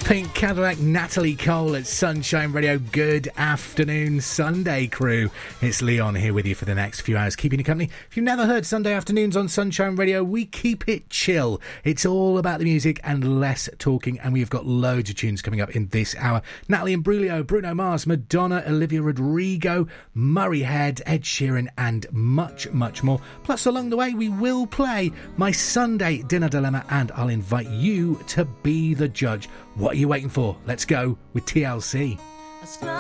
Pink Cadillac, Natalie Cole at Sunshine Radio. Good afternoon, Sunday crew. It's Leon here with you for the next few hours, keeping you company. If you've never heard Sunday afternoons on Sunshine Radio, we keep it chill. It's all about the music and less talking, and we've got loads of tunes coming up in this hour. Natalie Imbruglia, Bruno Mars, Madonna, Olivia Rodrigo, Murray Head, Ed Sheeran, and much, much more. Plus, along the way, we will play my Sunday dinner dilemma, and I'll invite you to be the judge. What are you waiting for? Let's go with TLC.